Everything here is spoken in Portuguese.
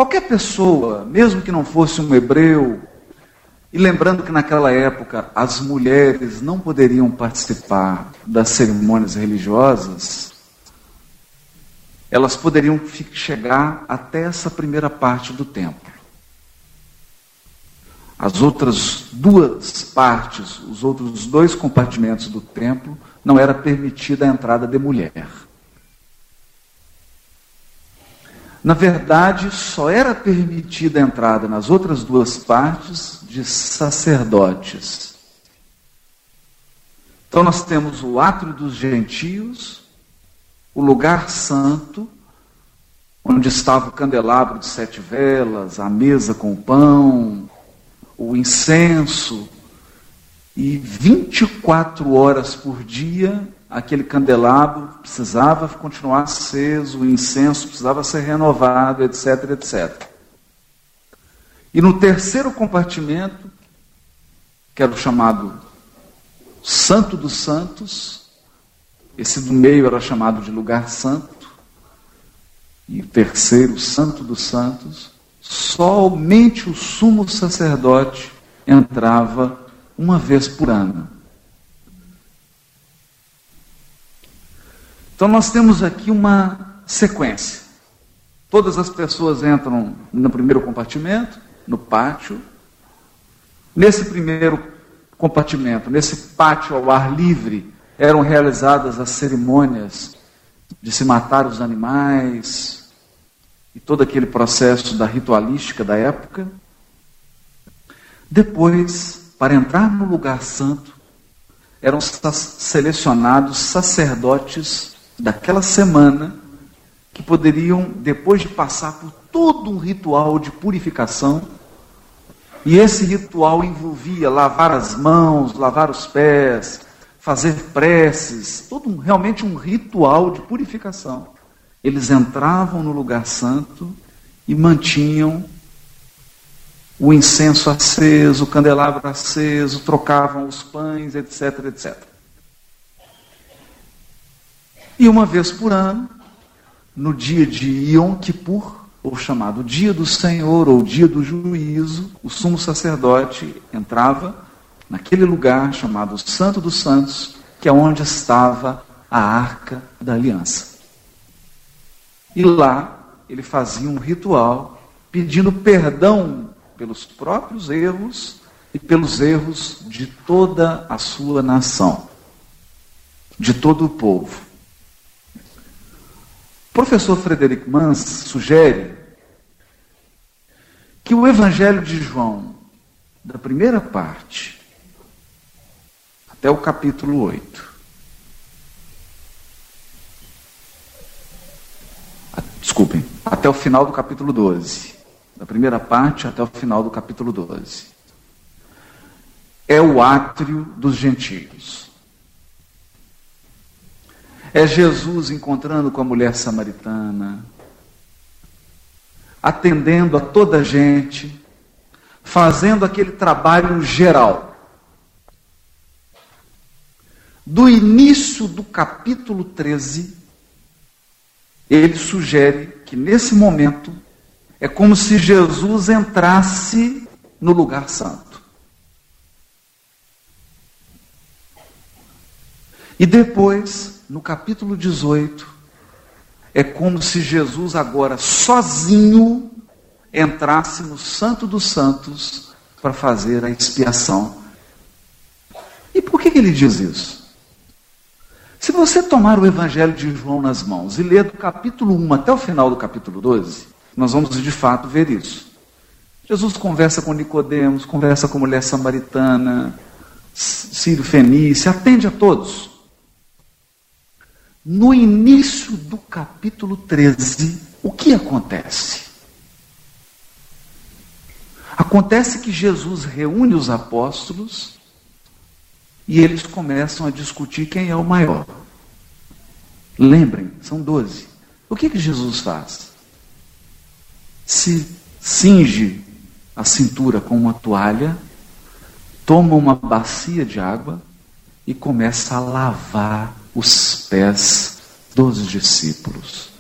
Qualquer pessoa, mesmo que não fosse um hebreu, e lembrando que naquela época as mulheres não poderiam participar das cerimônias religiosas, elas poderiam chegar até essa primeira parte do templo. As outras duas partes, os outros dois compartimentos do templo, não era permitida a entrada de mulher. Na verdade, só era permitida a entrada nas outras duas partes de sacerdotes. Então nós temos o átrio dos gentios, o lugar santo, onde estava o candelabro de 7 velas, a mesa com o pão, o incenso, e 24 horas por dia aquele candelabro precisava continuar aceso, o incenso precisava ser renovado, etc, etc. E no terceiro compartimento, que era o chamado Santo dos Santos, esse do meio era chamado de lugar santo, e o terceiro, Santo dos Santos, somente o sumo sacerdote entrava uma vez por ano. Então nós temos aqui uma sequência. Todas as pessoas entram no primeiro compartimento, no pátio. Nesse primeiro compartimento, nesse pátio ao ar livre, eram realizadas as cerimônias de se matar os animais e todo aquele processo da ritualística da época. Depois, para entrar no lugar santo, eram selecionados sacerdotes daquela semana que poderiam, depois de passar por todo um ritual de purificação, e esse ritual envolvia lavar as mãos, lavar os pés, fazer preces, realmente um ritual de purificação. Eles entravam no lugar santo e mantinham o incenso aceso, o candelabro aceso, trocavam os pães, etc, etc. E uma vez por ano, no dia de Yom Kippur, ou chamado Dia do Senhor, ou Dia do Juízo, o sumo sacerdote entrava naquele lugar chamado Santo dos Santos, que é onde estava a Arca da Aliança. E lá ele fazia um ritual pedindo perdão pelos próprios erros e pelos erros de toda a sua nação, de todo o povo. O professor Frederic Mans sugere que o Evangelho de João, da primeira parte, até o capítulo 8, até o final do capítulo 12, da primeira parte até o final do capítulo 12, é o átrio dos gentios. É Jesus encontrando com a mulher samaritana, atendendo a toda a gente, fazendo aquele trabalho geral. Do início do capítulo 13, ele sugere que nesse momento é como se Jesus entrasse no lugar santo. E depois, no capítulo 18, é como se Jesus agora sozinho entrasse no Santo dos Santos para fazer a expiação. E por que ele diz isso? Se você tomar o Evangelho de João nas mãos e ler do capítulo 1 até o final do capítulo 12, nós vamos de fato ver isso. Jesus conversa com Nicodemos, conversa com a mulher samaritana, Sírio Fenícia, atende a todos. No início do capítulo 13, o que acontece? Acontece que Jesus reúne os apóstolos e eles começam a discutir quem é o maior. Lembrem, são 12. O que Jesus faz? Se cinge a cintura com uma toalha, toma uma bacia de água e começa a lavar os pés dos discípulos.